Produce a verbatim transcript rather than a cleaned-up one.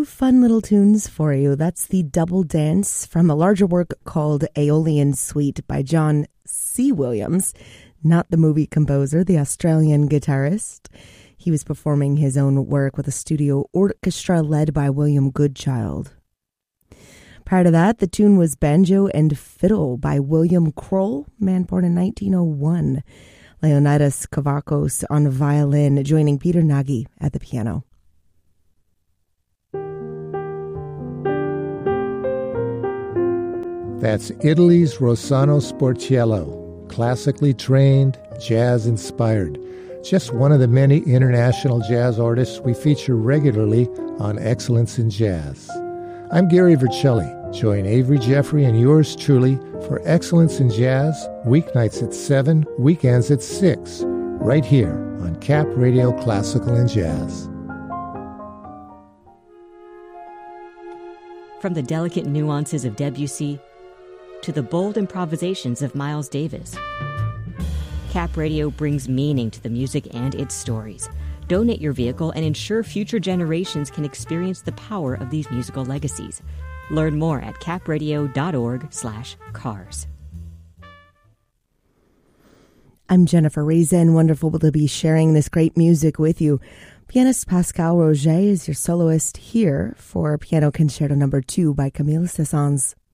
fun little tunes for you. That's the Double Dance from a larger work called Aeolian Suite by John C. Williams, not the movie composer, the Australian guitarist. He was performing his own work with a studio orchestra led by William Goodchild. Prior to that, the tune was Banjo and Fiddle by William Kroll, man born in nineteen oh one. Leonidas Kavakos on violin, joining Peter Nagy at the piano. That's Italy's Rossano Sportiello, classically trained, jazz-inspired. Just one of the many international jazz artists we feature regularly on Excellence in Jazz. I'm Gary Vercelli. Join Avery Jeffrey and yours truly for Excellence in Jazz, weeknights at seven, weekends at six, right here on Cap Radio Classical and Jazz. From the delicate nuances of Debussy to the bold improvisations of Miles Davis, Cap Radio brings meaning to the music and its stories. Donate your vehicle and ensure future generations can experience the power of these musical legacies. Learn more at capradio.org slash cars. I'm Jennifer Reason. Wonderful to be sharing this great music with you. Pianist Pascal Roget is your soloist here for Piano Concerto number two by Camille Saint-Saëns.